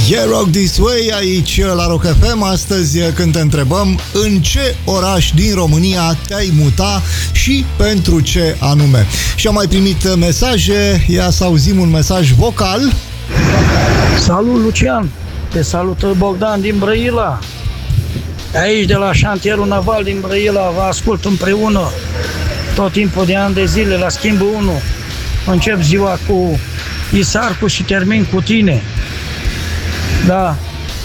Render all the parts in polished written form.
Yeah, Rock This Way aici la Rock FM. Astăzi când te întrebăm în ce oraș din România te-ai muta și pentru ce anume. Și am mai primit mesaje, ia să auzim un mesaj vocal. Salut, Lucian! Te salută Bogdan din Brăila. Aici de la șantierul naval din Brăila vă ascult împreună tot timpul de ani de zile la schimbul 1. Încep ziua cu Isarcu și termin cu tine. Da,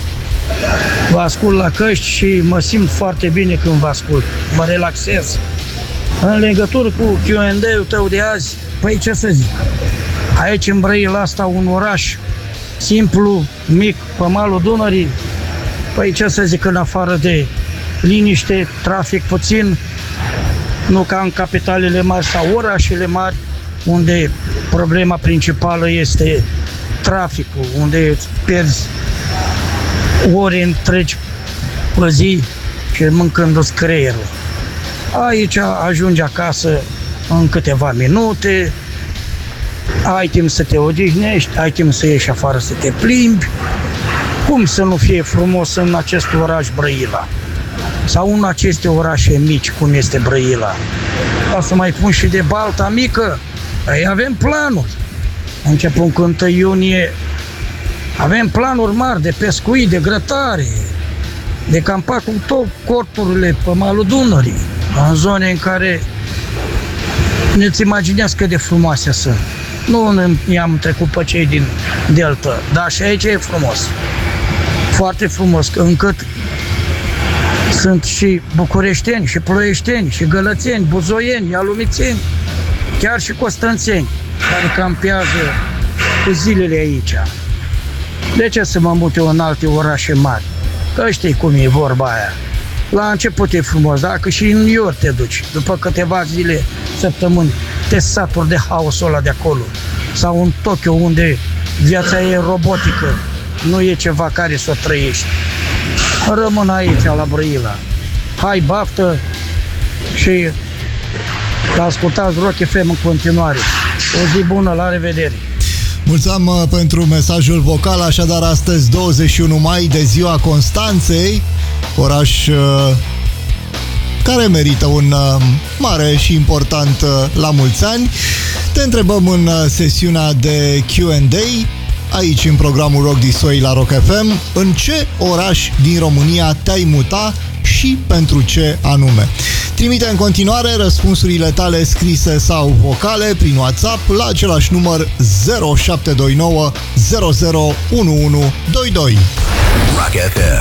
vă ascult la căști și mă simt foarte bine când vă ascult. Mă relaxez. În legătură cu Q&A-ul tău de azi, păi ce să zic? Aici în Brăila asta un oraș simplu, mic, pe malul Dunării. Păi ce să zic, în afară de liniște, trafic puțin, nu ca în capitalele mari sau orașele mari, unde problema principală este traficul, unde îți pierzi ore întregi pe zi și mâncându-ți creierul. Aici ajungi acasă în câteva minute, ai timp să te odihnești, ai timp să ieși afară să te plimbi. Cum să nu fie frumos în acest oraș Brăila? Sau în aceste orașe mici, cum este Brăila? Ca să mai pun și de Balta Mică, ei avem planuri. Începând cu 1 iunie, avem planuri mari de pescuit, de grătare, de campat cu tot corturile pe malul Dunării, în zone în care ne-ți imaginează cât de frumoase sunt. Nu i-am trecut pe cei din Delta, dar și aici e frumos. Foarte frumos, încât sunt și bucureșteni, și ploieșteni, și gălățeni, buzoieni, alumițeni, chiar și costanțeni, care campează cu zilele aici. De ce să mă mut eu în alte orașe mari? Că știi cum e vorba aia. La început e frumos, dacă și în New York te duci, după câteva zile, săptămâni, te saturi de haosul ăla de acolo. Sau în Tokyo, unde viața e robotică, nu e ceva care să o trăiești. Rămân aici, la Brăila. Hai, baftă și ascultați Rock FM în continuare. O zi bună, la revedere! Mulțumim pentru mesajul vocal. Așadar, astăzi, 21 mai, de ziua Constanței, oraș care merită un mare și important la mulți ani. Te întrebăm în sesiunea de Q&A, aici în programul Rock This Way la Rock FM, în ce oraș din România te-ai muta și pentru ce anume. Trimite în continuare răspunsurile tale scrise sau vocale prin WhatsApp la același număr 0729 001122. Rock FM.